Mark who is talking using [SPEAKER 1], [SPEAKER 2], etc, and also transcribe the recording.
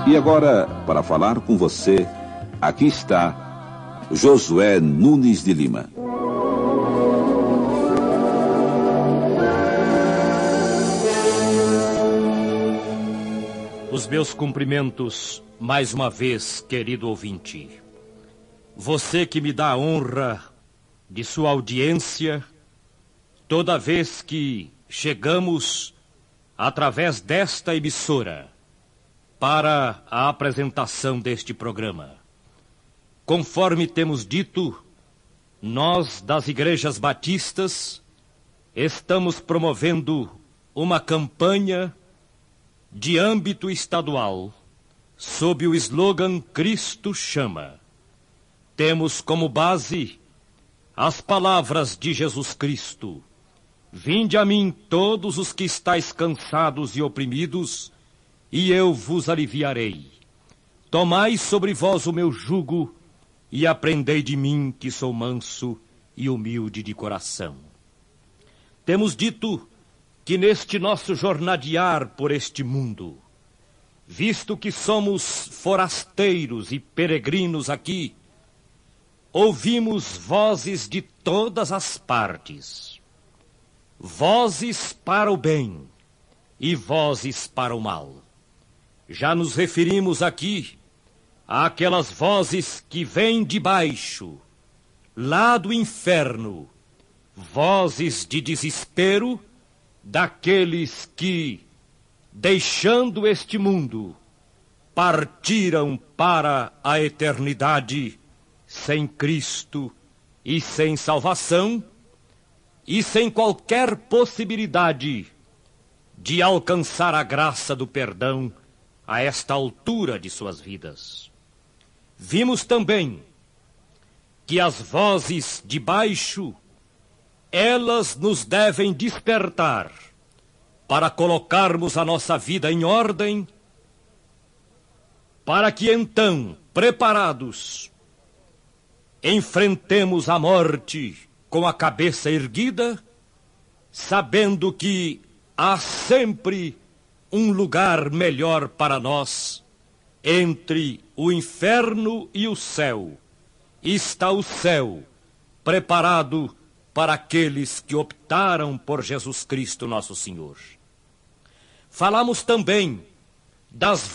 [SPEAKER 1] E agora, para falar com você, aqui está Josué Nunes de Lima.
[SPEAKER 2] Os meus cumprimentos, mais uma vez, querido ouvinte. Você que me dá a honra de sua audiência, toda vez que chegamos, através desta emissora, para a apresentação deste programa. Conforme temos dito, nós das igrejas batistas estamos promovendo uma campanha de âmbito estadual sob o slogan Cristo Chama. Temos como base as palavras de Jesus Cristo: vinde a mim todos os que estáis cansados e oprimidos, e eu vos aliviarei. Tomai sobre vós o meu jugo e aprendei de mim, que sou manso e humilde de coração. Temos dito que neste nosso jornadear por este mundo, visto que somos forasteiros e peregrinos aqui, ouvimos vozes de todas as partes, vozes para o bem e vozes para o mal. Já nos referimos aqui àquelas vozes que vêm de baixo, lá do inferno, vozes de desespero daqueles que, deixando este mundo, partiram para a eternidade sem Cristo e sem salvação e sem qualquer possibilidade de alcançar a graça do perdão a esta altura de suas vidas. Vimos também que as vozes de baixo, elas nos devem despertar para colocarmos a nossa vida em ordem, para que então, preparados, enfrentemos a morte com a cabeça erguida, sabendo que há sempre um lugar melhor para nós. Entre o inferno e o céu está o céu, preparado para aqueles que optaram por Jesus Cristo nosso Senhor. Falamos também das